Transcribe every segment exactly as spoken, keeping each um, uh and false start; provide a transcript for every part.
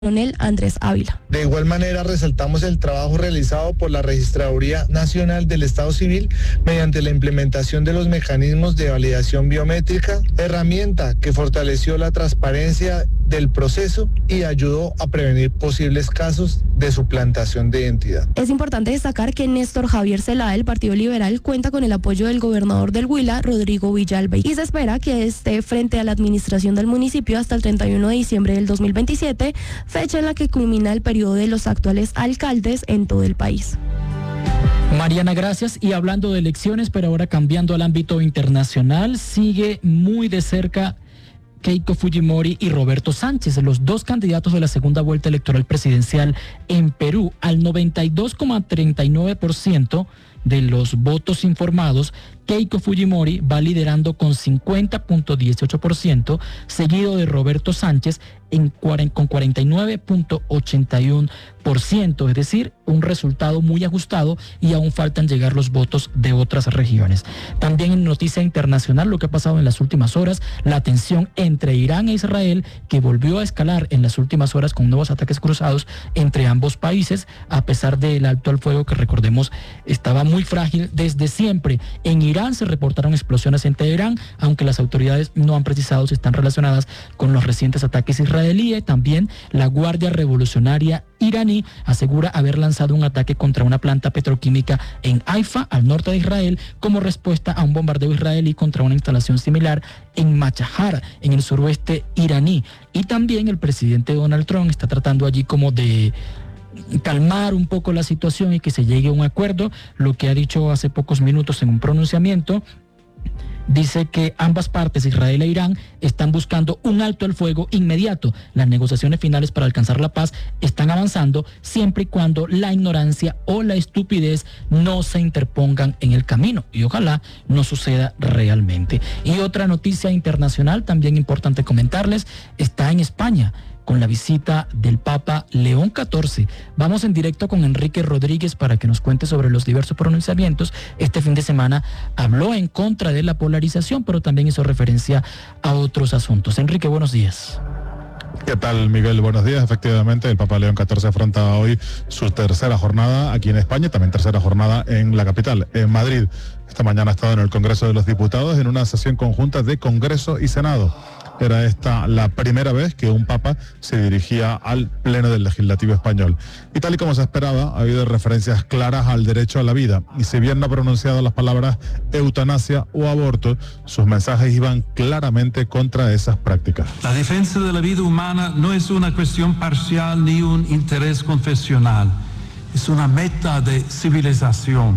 coronel Andrés Ávila. De igual manera, resaltamos el trabajo realizado por la Registraduría Nacional del Estado Civil mediante la implementación de los mecanismos de validación biométrica, herramienta que fortaleció la transparencia del proceso y ayudó a prevenir posibles casos de suplantación de identidad. Es importante destacar que Néstor Javier Celada del Partido Liberal cuenta con el apoyo del gobernador del Huila, Rodrigo Villalba, y se espera que esté frente a la administración del municipio hasta el treinta y uno de diciembre del dos mil veintisiete, fecha en la que culmina el periodo de los actuales alcaldes en todo el país. Mariana, gracias. Y hablando de elecciones, pero ahora cambiando al ámbito internacional, sigue muy de cerca Keiko Fujimori y Roberto Sánchez, los dos candidatos de la segunda vuelta electoral presidencial en Perú. Al noventa y dos coma treinta y nueve por ciento de los votos informados, Keiko Fujimori va liderando con cincuenta punto dieciocho por ciento, seguido de Roberto Sánchez en con cuarenta y nueve punto ochenta y uno por ciento, es decir, un resultado muy ajustado y aún faltan llegar los votos de otras regiones. También en noticia internacional, lo que ha pasado en las últimas horas, la tensión entre Irán e Israel, que volvió a escalar en las últimas horas con nuevos ataques cruzados entre ambos países, a pesar del alto al fuego que, recordemos, estaba muy frágil desde siempre. En Irán se reportaron explosiones en Teherán, aunque las autoridades no han precisado si están relacionadas con los recientes ataques israelíes. También la Guardia Revolucionaria iraní asegura haber lanzado un ataque contra una planta petroquímica en Haifa, al norte de Israel, como respuesta a un bombardeo israelí contra una instalación similar en Machahar, en el suroeste iraní. Y también el presidente Donald Trump está tratando allí como de calmar un poco la situación y que se llegue a un acuerdo. Lo que ha dicho hace pocos minutos en un pronunciamiento, dice que ambas partes, Israel e Irán, están buscando un alto al fuego inmediato. Las negociaciones finales para alcanzar la paz están avanzando siempre y cuando la ignorancia o la estupidez no se interpongan en el camino, y ojalá no suceda realmente. Y otra noticia internacional también importante comentarles, está en España, con la visita del Papa León catorce. Vamos en directo con Enrique Rodríguez para que nos cuente sobre los diversos pronunciamientos. Este fin de semana habló en contra de la polarización, pero también hizo referencia a otros asuntos. Enrique, buenos días. ¿Qué tal, Miguel? Buenos días. Efectivamente, el Papa León catorce afronta hoy su tercera jornada aquí en España, también tercera jornada en la capital, en Madrid. Esta mañana ha estado en el Congreso de los Diputados en una sesión conjunta de Congreso y Senado. Era esta la primera vez que un papa se dirigía al Pleno del Legislativo español. Y tal y como se esperaba, ha habido referencias claras al derecho a la vida. Y si bien no ha pronunciado las palabras eutanasia o aborto, sus mensajes iban claramente contra esas prácticas. La defensa de la vida humana no es una cuestión parcial ni un interés confesional. Es una meta de civilización.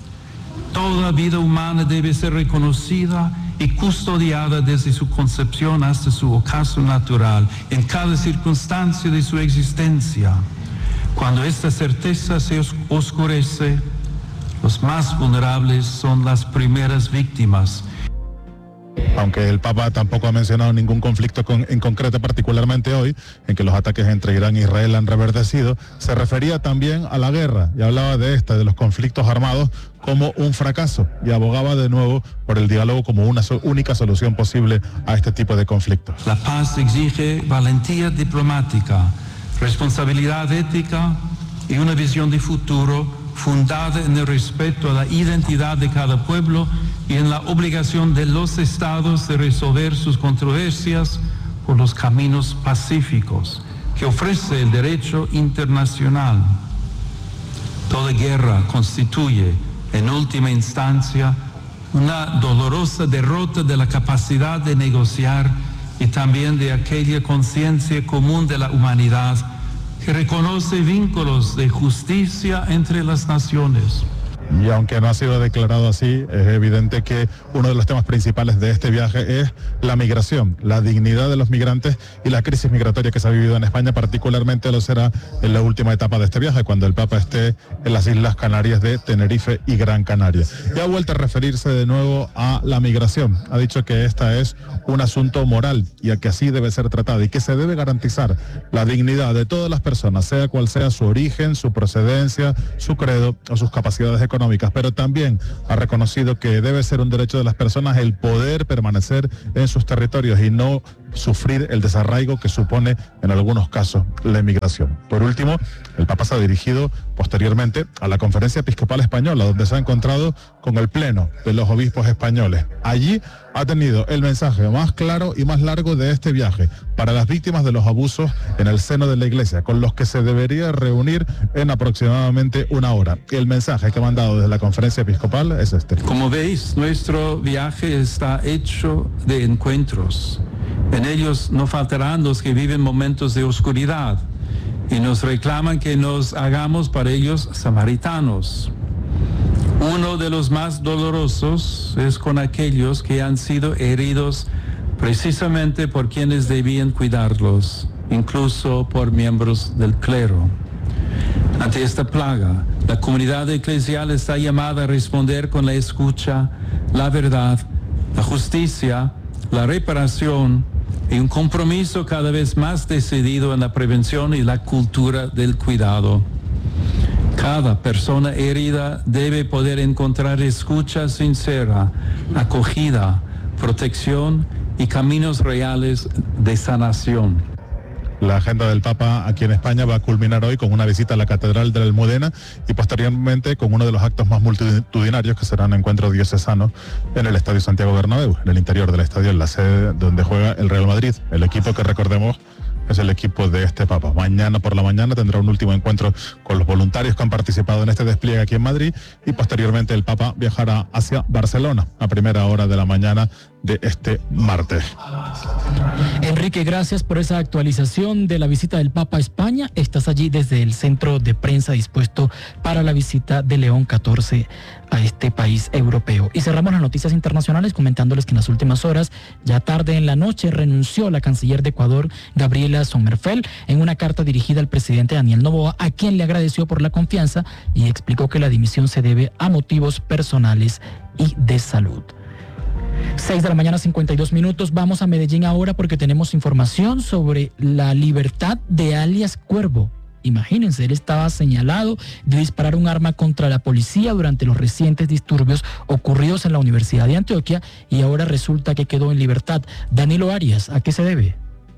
Toda vida humana debe ser reconocida y custodiada desde su concepción hasta su ocaso natural, en cada circunstancia de su existencia. Cuando esta certeza se oscurece, los más vulnerables son las primeras víctimas. Aunque el Papa tampoco ha mencionado ningún conflicto con, en concreto, particularmente hoy, en que los ataques entre Irán e Israel han reverdecido, se refería también a la guerra y hablaba de esta, de los conflictos armados, como un fracaso, y abogaba de nuevo por el diálogo como una so- única solución posible a este tipo de conflictos. La paz exige valentía diplomática, responsabilidad ética y una visión de futuro fundada en el respeto a la identidad de cada pueblo y en la obligación de los estados de resolver sus controversias por los caminos pacíficos que ofrece el derecho internacional. Toda guerra constituye, en última instancia, una dolorosa derrota de la capacidad de negociar y también de aquella conciencia común de la humanidad que reconoce vínculos de justicia entre las naciones. Y aunque no ha sido declarado así, es evidente que uno de los temas principales de este viaje es la migración, la dignidad de los migrantes y la crisis migratoria que se ha vivido en España. Particularmente lo será en la última etapa de este viaje, cuando el Papa esté en las Islas Canarias de Tenerife y Gran Canaria. Y ha vuelto a referirse de nuevo a la migración. Ha dicho que esta es un asunto moral y a que así debe ser tratado y que se debe garantizar la dignidad de todas las personas, sea cual sea su origen, su procedencia, su credo o sus capacidades económicas. Pero también ha reconocido que debe ser un derecho de las personas el poder permanecer en sus territorios y no sufrir el desarraigo que supone en algunos casos la emigración. Por último, el Papa se ha dirigido posteriormente a la Conferencia Episcopal Española, donde se ha encontrado con el Pleno de los Obispos Españoles. Allí ha tenido el mensaje más claro y más largo de este viaje para las víctimas de los abusos en el seno de la Iglesia, con los que se debería reunir en aproximadamente una hora. El mensaje que ha mandado desde la Conferencia Episcopal es este. Como veis, nuestro viaje está hecho de encuentros. En ellos no faltarán los que viven momentos de oscuridad y nos reclaman que nos hagamos para ellos samaritanos. Uno de los más dolorosos es con aquellos que han sido heridos precisamente por quienes debían cuidarlos, incluso por miembros del clero. Ante esta plaga, la comunidad eclesial está llamada a responder con la escucha, la verdad, la justicia, la reparación y un compromiso cada vez más decidido en la prevención y la cultura del cuidado. Cada persona herida debe poder encontrar escucha sincera, acogida, protección y caminos reales de sanación. La agenda del Papa aquí en España va a culminar hoy con una visita a la Catedral de la Almudena y posteriormente con uno de los actos más multitudinarios, que será un encuentro diocesano en el Estadio Santiago Bernabéu, en el interior del estadio, en la sede donde juega el Real Madrid, el equipo que, recordemos, es el equipo de este Papa. Mañana por la mañana tendrá un último encuentro con los voluntarios que han participado en este despliegue aquí en Madrid y posteriormente el Papa viajará hacia Barcelona a primera hora de la mañana de este martes. Enrique, gracias por esa actualización de la visita del Papa a España. Estás allí desde el centro de prensa dispuesto para la visita de León catorce a este país europeo. Y cerramos las noticias internacionales comentándoles que en las últimas horas, ya tarde en la noche, renunció la canciller de Ecuador, Gabriela Sommerfeld, en una carta dirigida al presidente Daniel Noboa, a quien le agradeció por la confianza y explicó que la dimisión se debe a motivos personales y de salud. seis de la mañana, cincuenta y dos minutos. Vamos a Medellín ahora porque tenemos información sobre la libertad de alias Cuervo. Imagínense, él estaba señalado de disparar un arma contra la policía durante los recientes disturbios ocurridos en la Universidad de Antioquia y ahora resulta que quedó en libertad. Danilo Arias, ¿a qué se debe?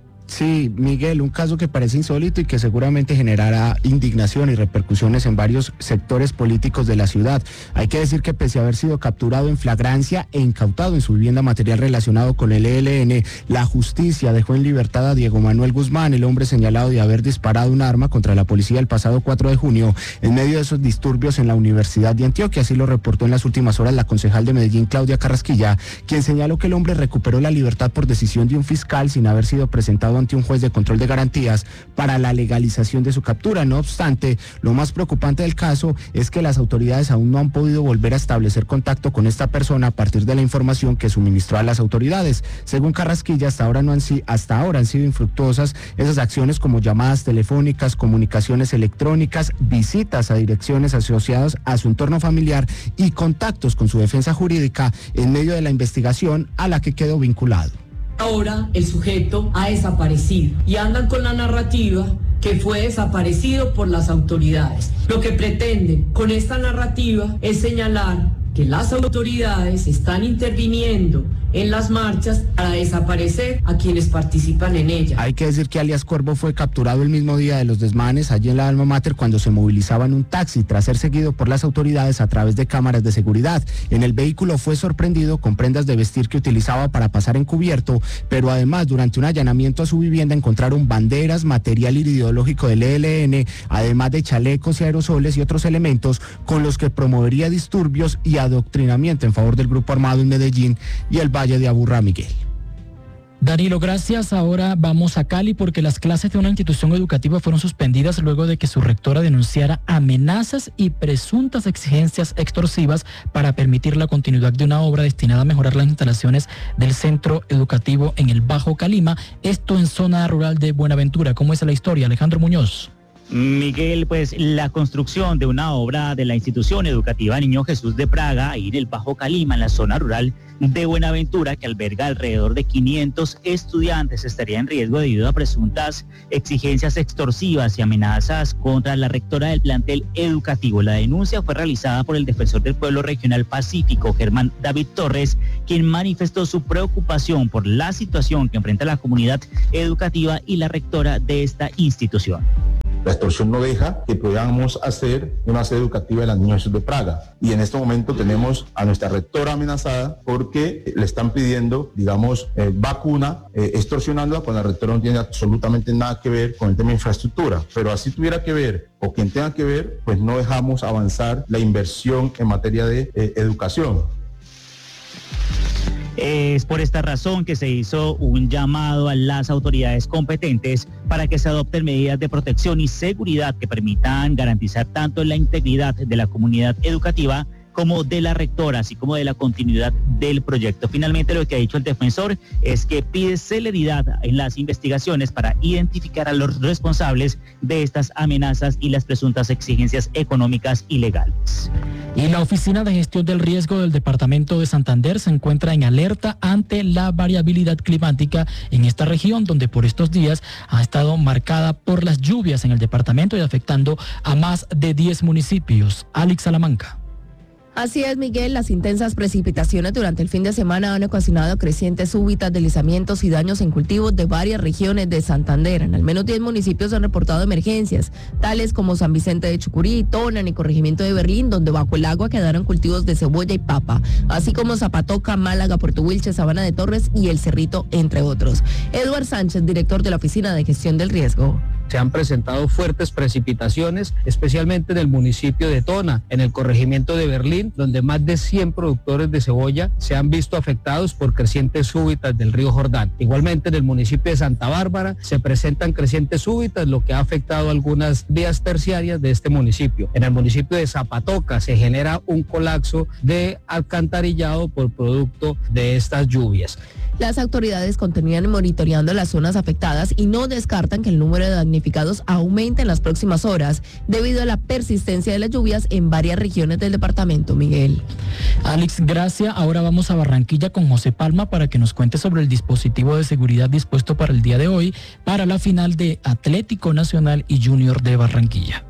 Sí, Miguel, un caso que parece insólito y que seguramente generará indignación y repercusiones en varios sectores políticos de la ciudad. Hay que decir que pese a haber sido capturado en flagrancia e incautado en su vivienda material relacionado con el E L N, la justicia dejó en libertad a Diego Manuel Guzmán, el hombre señalado de haber disparado un arma contra la policía el pasado cuatro de junio en medio de esos disturbios en la Universidad de Antioquia. Así lo reportó en las últimas horas la concejal de Medellín, Claudia Carrasquilla, quien señaló que el hombre recuperó la libertad por decisión de un fiscal sin haber sido presentado ante un juez de control de garantías para la legalización de su captura. No obstante, lo más preocupante del caso es que las autoridades aún no han podido volver a establecer contacto con esta persona a partir de la información que suministró a las autoridades. Según Carrasquilla, hasta ahora, no han, hasta ahora han sido infructuosas esas acciones como llamadas telefónicas, comunicaciones electrónicas, visitas a direcciones asociadas a su entorno familiar y contactos con su defensa jurídica en medio de la investigación a la que quedó vinculado. Ahora el sujeto ha desaparecido y andan con la narrativa que fue desaparecido por las autoridades. Lo que pretenden con esta narrativa es señalar que las autoridades están interviniendo en las marchas para desaparecer a quienes participan en ellas. Hay que decir que alias Cuervo fue capturado el mismo día de los desmanes allí en la Alma Mater cuando se movilizaba en un taxi tras ser seguido por las autoridades a través de cámaras de seguridad. En el vehículo fue sorprendido con prendas de vestir que utilizaba para pasar encubierto, pero además durante un allanamiento a su vivienda encontraron banderas, material ideológico del E L N, además de chalecos y aerosoles y otros elementos con los que promovería disturbios y adoctrinamiento en favor del grupo armado en Medellín y el Valle de Aburrá, Miguel. Danilo, gracias. Ahora vamos a Cali porque las clases de una institución educativa fueron suspendidas luego de que su rectora denunciara amenazas y presuntas exigencias extorsivas para permitir la continuidad de una obra destinada a mejorar las instalaciones del centro educativo en el Bajo Calima, esto en zona rural de Buenaventura. ¿Cómo es la historia, Alejandro Muñoz? Miguel, pues la construcción de una obra de la institución educativa Niño Jesús de Praga, ahí en el Bajo Calima, en la zona rural de Buenaventura, que alberga alrededor de quinientos estudiantes, estaría en riesgo debido a presuntas exigencias extorsivas y amenazas contra la rectora del plantel educativo. La denuncia fue realizada por el defensor del pueblo regional Pacífico, Germán David Torres, quien manifestó su preocupación por la situación que enfrenta la comunidad educativa y la rectora de esta institución. La extorsión no deja que podamos hacer una sede educativa de las Niños Jesús de Praga. Y en este momento tenemos a nuestra rectora amenazada porque le están pidiendo, digamos, eh, vacuna, eh, extorsionándola, cuando la rectora no tiene absolutamente nada que ver con el tema de infraestructura. Pero así tuviera que ver, o quien tenga que ver, pues no dejamos avanzar la inversión en materia de eh, educación. Es por esta razón que se hizo un llamado a las autoridades competentes para que se adopten medidas de protección y seguridad que permitan garantizar tanto la integridad de la comunidad educativa como de la rectora, así como de la continuidad del proyecto. Finalmente, lo que ha dicho el defensor es que pide celeridad en las investigaciones para identificar a los responsables de estas amenazas y las presuntas exigencias económicas ilegales. Y la Oficina de Gestión del Riesgo del Departamento de Santander se encuentra en alerta ante la variabilidad climática en esta región, donde por estos días ha estado marcada por las lluvias en el departamento y afectando a más de diez municipios. Alex Salamanca. Así es, Miguel, las intensas precipitaciones durante el fin de semana han ocasionado crecientes súbitas, deslizamientos y daños en cultivos de varias regiones de Santander. En al menos diez municipios han reportado emergencias, tales como San Vicente de Chucurí, Tonan y Corregimiento de Berlín, donde bajo el agua quedaron cultivos de cebolla y papa, así como Zapatoca, Málaga, Puerto Wilches, Sabana de Torres y El Cerrito, entre otros. Eduard Sánchez, director de la Oficina de Gestión del Riesgo. Se han presentado fuertes precipitaciones, especialmente en el municipio de Tona, en el corregimiento de Berlín, donde más de cien productores de cebolla se han visto afectados por crecientes súbitas del río Jordán. Igualmente en el municipio de Santa Bárbara se presentan crecientes súbitas, lo que ha afectado algunas vías terciarias de este municipio. En el municipio de Zapatoca se genera un colapso de alcantarillado por producto de estas lluvias. Las autoridades continúan monitoreando las zonas afectadas y no descartan que el número de damnificados aumente en las próximas horas debido a la persistencia de las lluvias en varias regiones del departamento, Miguel. Alex, gracias. Ahora vamos a Barranquilla con José Palma para que nos cuente sobre el dispositivo de seguridad dispuesto para el día de hoy para la final de Atlético Nacional y Junior de Barranquilla.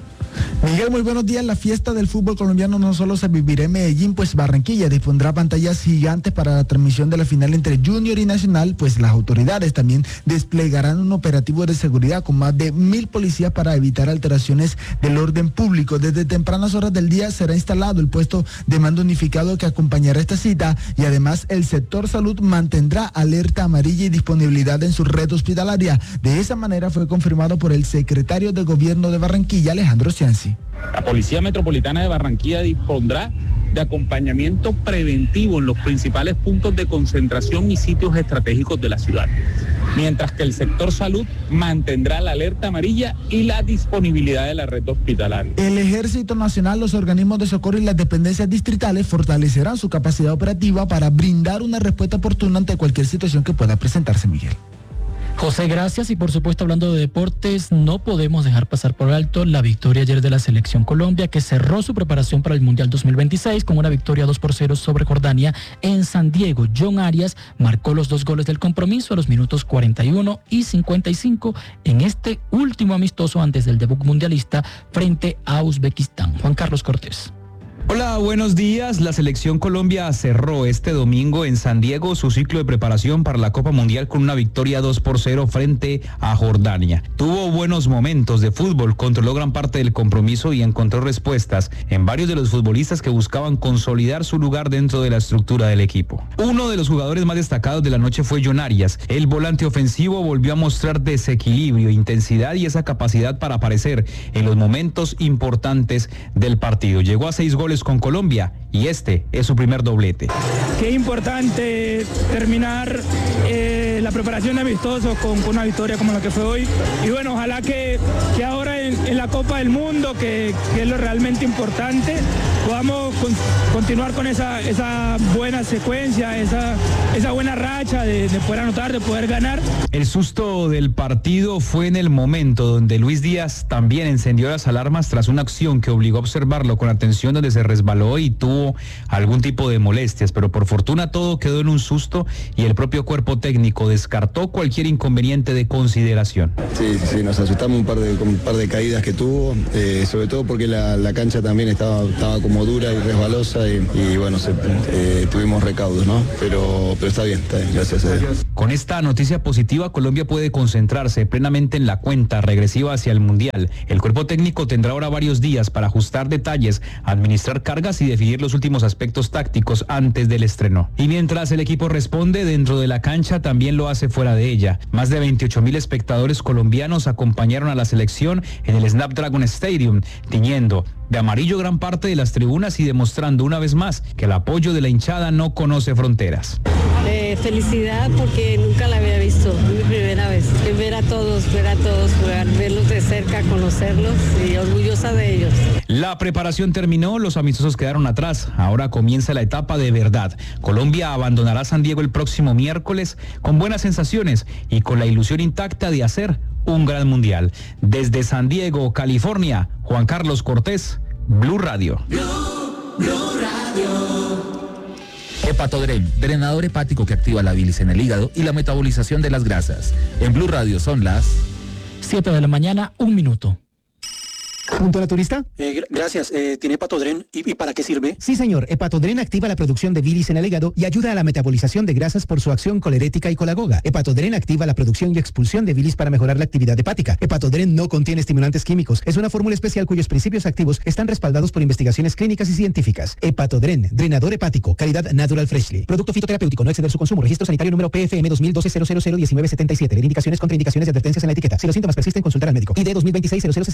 Miguel, muy buenos días. La fiesta del fútbol colombiano no solo se vivirá en Medellín, pues Barranquilla dispondrá pantallas gigantes para la transmisión de la final entre Junior y Nacional, pues las autoridades también desplegarán un operativo de seguridad con más de mil policías para evitar alteraciones del orden público. Desde tempranas horas del día será instalado el puesto de mando unificado que acompañará esta cita y además el sector salud mantendrá alerta amarilla y disponibilidad en su red hospitalaria. De esa manera fue confirmado por el secretario de Gobierno de Barranquilla, Alejandro Cianci. La Policía Metropolitana de Barranquilla dispondrá de acompañamiento preventivo en los principales puntos de concentración y sitios estratégicos de la ciudad, mientras que el sector salud mantendrá la alerta amarilla y la disponibilidad de la red hospitalaria. El Ejército Nacional, los organismos de socorro y las dependencias distritales fortalecerán su capacidad operativa para brindar una respuesta oportuna ante cualquier situación que pueda presentarse, Miguel. José, gracias. Y por supuesto, hablando de deportes, no podemos dejar pasar por alto la victoria ayer de la Selección Colombia, que cerró su preparación para el Mundial dos mil veintiséis con una victoria dos por cero sobre Jordania en San Diego. John Arias marcó los dos goles del compromiso a los minutos cuarenta y uno y cincuenta y cinco en este último amistoso antes del debut mundialista frente a Uzbekistán. Juan Carlos Cortés. Hola, buenos días. La Selección Colombia cerró este domingo en San Diego su ciclo de preparación para la Copa Mundial con una victoria dos por cero frente a Jordania. Tuvo buenos momentos de fútbol, controló gran parte del compromiso y encontró respuestas en varios de los futbolistas que buscaban consolidar su lugar dentro de la estructura del equipo. Uno de los jugadores más destacados de la noche fue John Arias. El volante ofensivo volvió a mostrar desequilibrio, intensidad y esa capacidad para aparecer en los momentos importantes del partido. Llegó a seis goles con Colombia y este es su primer doblete. Qué importante terminar eh, la preparación de amistosos con, con una victoria como la que fue hoy y bueno, ojalá que, que ahora en, en la la Copa del Mundo, que, que es lo realmente importante, podamos con, continuar con esa, esa buena secuencia, esa, esa buena racha de, de poder anotar, de poder ganar. El susto del partido fue en el momento donde Luis Díaz también encendió las alarmas tras una acción que obligó a observarlo con atención, donde se resbaló y tuvo algún tipo de molestias, pero por fortuna todo quedó en un susto y el propio cuerpo técnico descartó cualquier inconveniente de consideración. Sí, sí, sí, nos asustamos un par de, un par de caídas que tuvo, eh, sobre todo porque la, la cancha también estaba, estaba como dura y resbalosa y, y bueno, se, eh, tuvimos recaudos, ¿no? Pero, pero está bien, está bien, gracias a Dios. Con esta noticia positiva, Colombia puede concentrarse plenamente en la cuenta regresiva hacia el Mundial. El cuerpo técnico tendrá ahora varios días para ajustar detalles, administrar cargas y definir los últimos aspectos tácticos antes del estreno. Y mientras el equipo responde dentro de la cancha, también lo hace fuera de ella. Más de veintiocho mil espectadores colombianos acompañaron a la selección en el Snapdragon Stadium, tiñendo de amarillo gran parte de las tribunas y demostrando una vez más que el apoyo de la hinchada no conoce fronteras. Eh, felicidad porque nunca la había visto, es mi primera vez. Ver a todos, ver a todos jugar, verlos de cerca, conocerlos y orgullosa de ellos. La preparación terminó, los amistosos quedaron atrás, ahora comienza la etapa de verdad. Colombia abandonará San Diego el próximo miércoles con buenas sensaciones y con la ilusión intacta de hacer un gran mundial. Desde San Diego, California, Juan Carlos Cortés, Blue Radio. Blue, Blue Radio. Hepatodren, drenador hepático que activa la bilis en el hígado y la metabolización de las grasas. En Blue Radio son las siete de la mañana, un minuto. ¿Punto a la turista? Eh, gracias. Eh, ¿Tiene Hepatodren? ¿Y, ¿Y para qué sirve? Sí, señor. Hepatodren activa la producción de bilis en el hígado y ayuda a la metabolización de grasas por su acción colerética y colagoga. Hepatodren activa la producción y expulsión de bilis para mejorar la actividad hepática. Hepatodren no contiene estimulantes químicos. Es una fórmula especial cuyos principios activos están respaldados por investigaciones clínicas y científicas. Hepatodren, drenador hepático, calidad Natural Freshly. Producto fitoterapéutico, no exceder su consumo. Registro sanitario número P F M dos mil doce cero cero cero diecinueve setenta y siete. Ver indicaciones, contraindicaciones y advertencias en la etiqueta. Si los síntomas persisten, consultar al médico. I D dos mil veintiséis cero cero